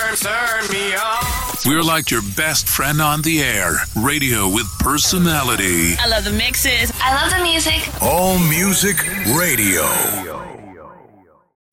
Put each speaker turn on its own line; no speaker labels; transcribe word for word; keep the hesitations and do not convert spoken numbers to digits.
turn, turn me on.
We're like your best friend on the air. Radio with personality.
I love the mixes.
I love the music.
All Music Radio.